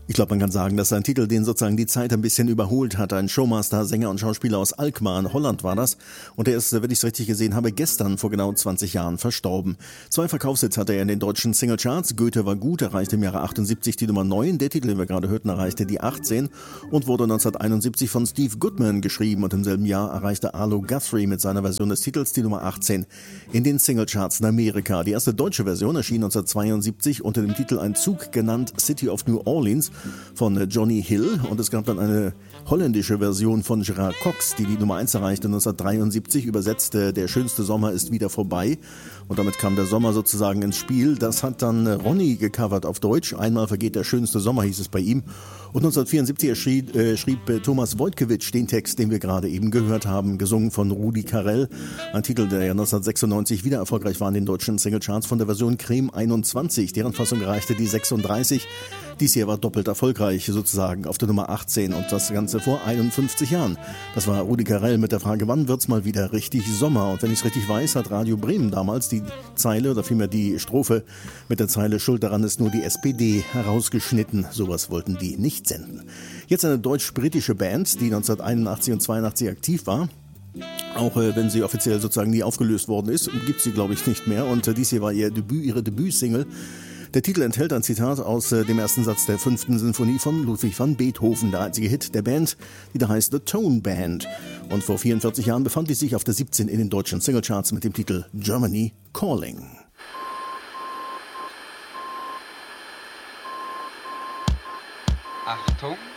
Ich glaube, man kann sagen, dass ein Titel, den sozusagen die Zeit ein bisschen überholt hat. Ein Showmaster, Sänger und Schauspieler aus Alkmaar, Holland war das. Und der ist, wenn ich es richtig gesehen habe, gestern vor genau 20 Jahren verstorben. 2 Verkaufshits hatte er in den deutschen Singlecharts. Goethe war gut, erreichte im Jahre 78 die Nummer 9. Der Titel, den wir gerade hörten, erreichte die 18 und wurde 1971 von Steve Goodman geschrieben. Und im selben Jahr erreichte Arlo Guthrie mit seiner Version des Titels die Nummer 18 in den Singlecharts in Amerika. Die erste deutsche Version erschien 1972 unter dem Titel Ein Zug, genannt City of New Orleans, von Johnny Hill, und es gab dann eine holländische Version von Gerard Cox, die Nummer 1 erreichte 1973, übersetzte Der schönste Sommer ist wieder vorbei, und damit kam der Sommer sozusagen ins Spiel. Das hat dann Ronny gecovert auf Deutsch, Einmal vergeht der schönste Sommer hieß es bei ihm, und 1974 schrieb Thomas Wojtkiewicz den Text, den wir gerade eben gehört haben, gesungen von Rudi Carrell, ein Titel, der ja 1996 wieder erfolgreich war in den deutschen Singlecharts, von der Version Creme 21, deren Fassung erreichte die 36. Dies hier war doppelt erfolgreich, sozusagen auf der Nummer 18, und das Ganze vor 51 Jahren. Das war Rudi Carrell mit der Frage, wann wird's mal wieder richtig Sommer? Und wenn ich es richtig weiß, hat Radio Bremen damals die Zeile, oder vielmehr die Strophe mit der Zeile Schuld daran ist nur die SPD herausgeschnitten. Sowas wollten die nicht senden. Jetzt eine deutsch-britische Band, die 1981 und 82 aktiv war. Auch wenn sie offiziell sozusagen nie aufgelöst worden ist, gibt sie, glaube ich, nicht mehr. Und dies hier war ihre Debütsingle. Der Titel enthält ein Zitat aus dem ersten Satz der 5. Sinfonie von Ludwig van Beethoven, der einzige Hit der Band, die da heißt The Tone Band. Und vor 44 Jahren befand die sich auf der 17 in den deutschen Singlecharts mit dem Titel Germany Calling. Achtung!